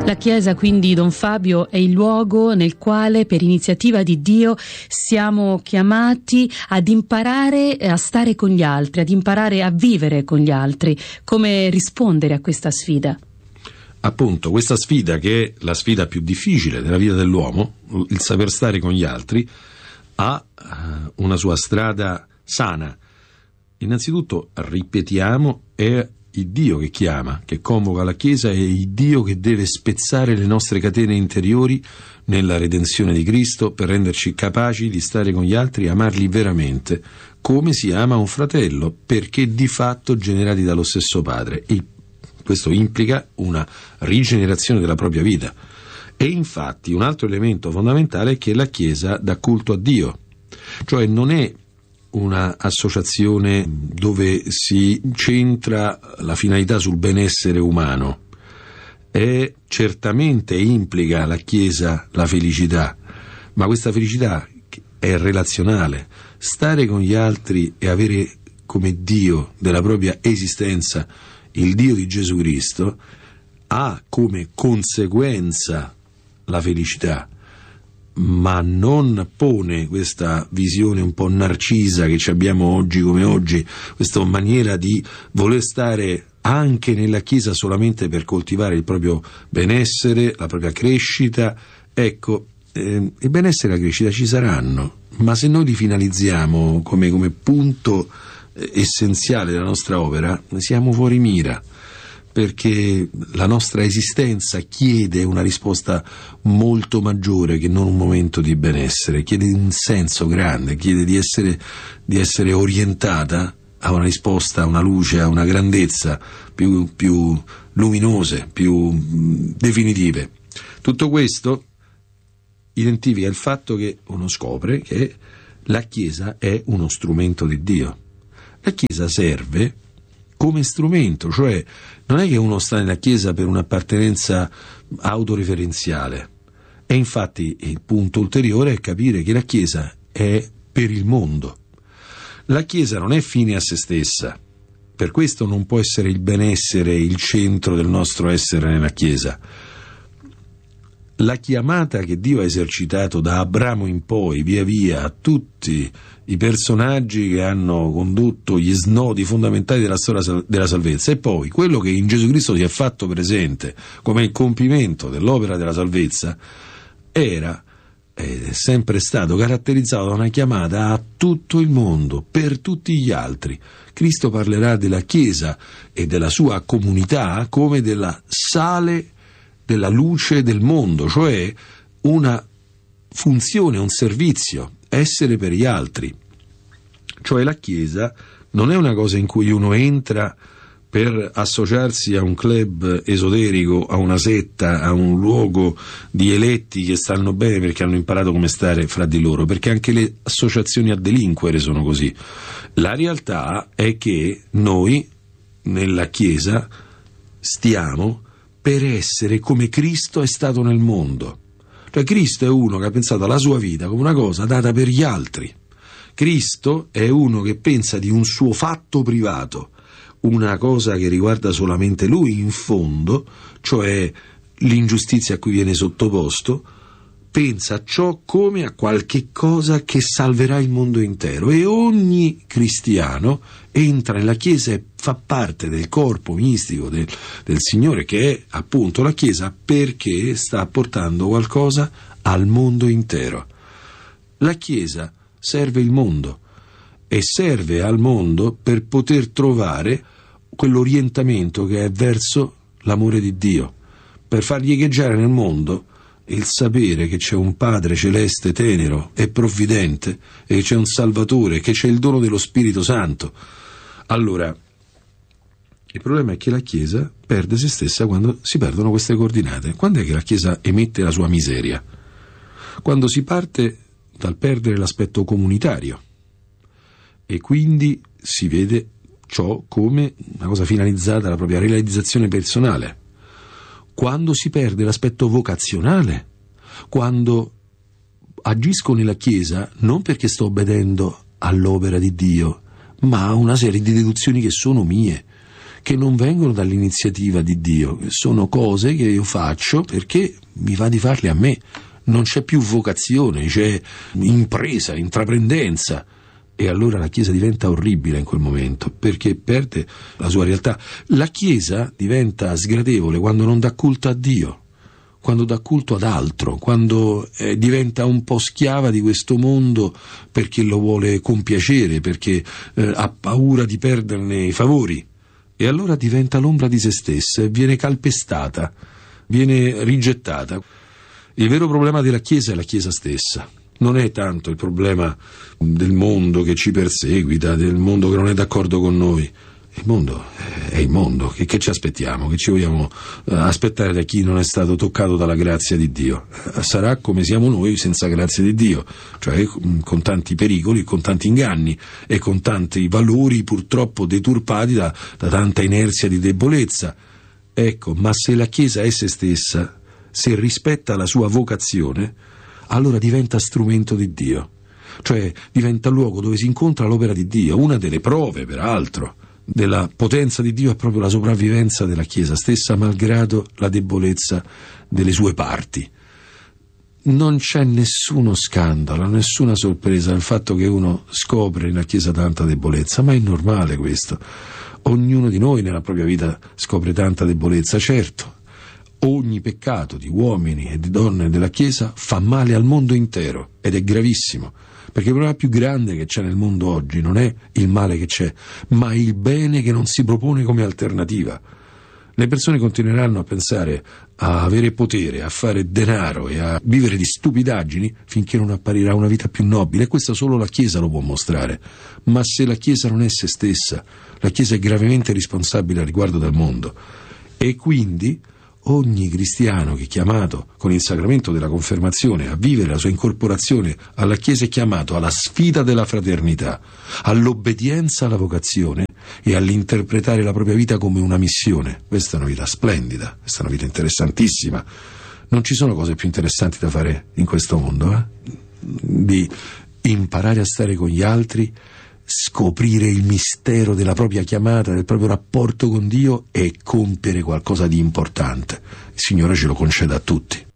La Chiesa, quindi, Don Fabio, è il luogo nel quale, per iniziativa di Dio, siamo chiamati ad imparare a stare con gli altri, ad imparare a vivere con gli altri. Come rispondere a questa sfida? Appunto, questa sfida, che è la sfida più difficile della vita dell'uomo, il saper stare con gli altri, ha una sua strada sana. Innanzitutto, ripetiamo, è il Dio che chiama, che convoca la Chiesa, è il Dio che deve spezzare le nostre catene interiori nella redenzione di Cristo per renderci capaci di stare con gli altri e amarli veramente, come si ama un fratello, perché di fatto generati dallo stesso Padre. E questo implica una rigenerazione della propria vita. E infatti un altro elemento fondamentale è che la Chiesa dà culto a Dio, cioè non è una associazione dove si centra la finalità sul benessere umano. Certamente implica la Chiesa la felicità, ma questa felicità è relazionale. Stare con gli altri e avere come Dio della propria esistenza il Dio di Gesù Cristo ha come conseguenza la felicità, ma non pone questa visione un po' narcisa che ci abbiamo oggi come oggi, questa maniera di voler stare anche nella Chiesa solamente per coltivare il proprio benessere, la propria crescita. Ecco, il benessere e la crescita ci saranno, ma se noi li finalizziamo come punto essenziale della nostra opera, siamo fuori mira, perché la nostra esistenza chiede una risposta molto maggiore che non un momento di benessere, chiede un senso grande, chiede di essere orientata a una risposta, a una luce, a una grandezza più luminose, più definitive. Tutto questo identifica il fatto che uno scopre che la Chiesa è uno strumento di Dio. La Chiesa serve come strumento, cioè non è che uno sta nella Chiesa per un'appartenenza autoreferenziale. E infatti il punto ulteriore è capire che la Chiesa è per il mondo. La Chiesa non è fine a se stessa, per questo non può essere il benessere il centro del nostro essere nella Chiesa. La chiamata che Dio ha esercitato da Abramo in poi, via via, a tutti i personaggi che hanno condotto gli snodi fondamentali della storia della salvezza, e poi quello che in Gesù Cristo si è fatto presente come il compimento dell'opera della salvezza, era ed è sempre stato caratterizzato da una chiamata a tutto il mondo, per tutti gli altri. Cristo parlerà della Chiesa e della sua comunità come della sale, della luce del mondo, cioè una funzione, un servizio, essere per gli altri. Cioè la Chiesa non è una cosa in cui uno entra per associarsi a un club esoterico, a una setta, a un luogo di eletti che stanno bene perché hanno imparato come stare fra di loro, perché anche le associazioni a delinquere sono così. La realtà è che noi nella Chiesa stiamo per essere come Cristo è stato nel mondo. Cioè Cristo è uno che ha pensato alla sua vita come una cosa data per gli altri. Cristo è uno che pensa di un suo fatto privato, una cosa che riguarda solamente lui in fondo, cioè l'ingiustizia a cui viene sottoposto, pensa a ciò come a qualche cosa che salverà il mondo intero, e ogni cristiano entra nella Chiesa e fa parte del corpo mistico del Signore, che è appunto la Chiesa, perché sta portando qualcosa al mondo intero. La Chiesa serve il mondo e serve al mondo per poter trovare quell'orientamento che è verso l'amore di Dio, per fargli echeggiare nel mondo il sapere che c'è un Padre celeste tenero e provvidente, e che c'è un Salvatore, che c'è il dono dello Spirito Santo. Allora, il problema è che la Chiesa perde se stessa quando si perdono queste coordinate. Quando è che la Chiesa emette la sua miseria? Quando si parte dal perdere l'aspetto comunitario e quindi si vede ciò come una cosa finalizzata alla propria realizzazione personale. Quando si perde l'aspetto vocazionale, quando agisco nella Chiesa non perché sto obbedendo all'opera di Dio, ma a una serie di deduzioni che sono mie, che non vengono dall'iniziativa di Dio, sono cose che io faccio perché mi va di farle a me. Non c'è più vocazione, c'è impresa, intraprendenza. E allora la Chiesa diventa orribile in quel momento, perché perde la sua realtà. La Chiesa diventa sgradevole quando non dà culto a Dio, quando dà culto ad altro, quando diventa un po' schiava di questo mondo perché lo vuole compiacere, perché ha paura di perderne i favori. E allora diventa l'ombra di se stessa e viene calpestata, viene rigettata. Il vero problema della Chiesa è la Chiesa stessa. Non è tanto il problema del mondo che ci perseguita, del mondo che non è d'accordo con noi. Il mondo è il mondo. Che ci aspettiamo? Che ci vogliamo aspettare da chi non è stato toccato dalla grazia di Dio? Sarà come siamo noi senza grazia di Dio, cioè con tanti pericoli, con tanti inganni e con tanti valori purtroppo deturpati da tanta inerzia di debolezza. Ecco, ma se la Chiesa è se stessa, se rispetta la sua vocazione, allora diventa strumento di Dio, cioè diventa luogo dove si incontra l'opera di Dio. Una delle prove, peraltro, della potenza di Dio è proprio la sopravvivenza della Chiesa stessa, malgrado la debolezza delle sue parti. Non c'è nessuno scandalo, nessuna sorpresa nel fatto che uno scopre nella Chiesa tanta debolezza, ma è normale questo. Ognuno di noi nella propria vita scopre tanta debolezza, certo. Ogni peccato di uomini e di donne della Chiesa fa male al mondo intero ed è gravissimo, perché il problema più grande che c'è nel mondo oggi non è il male che c'è, ma il bene che non si propone come alternativa. Le persone continueranno a pensare a avere potere, a fare denaro e a vivere di stupidaggini finché non apparirà una vita più nobile, e questo solo la Chiesa lo può mostrare. Ma se la Chiesa non è se stessa, la Chiesa è gravemente responsabile a riguardo del mondo, e quindi ogni cristiano che è chiamato con il sacramento della confermazione a vivere la sua incorporazione alla Chiesa è chiamato alla sfida della fraternità, all'obbedienza alla vocazione e all'interpretare la propria vita come una missione. Questa è una vita splendida, questa è una vita interessantissima. Non ci sono cose più interessanti da fare in questo mondo, di imparare a stare con gli altri, scoprire il mistero della propria chiamata, del proprio rapporto con Dio e compiere qualcosa di importante. Il Signore ce lo conceda a tutti.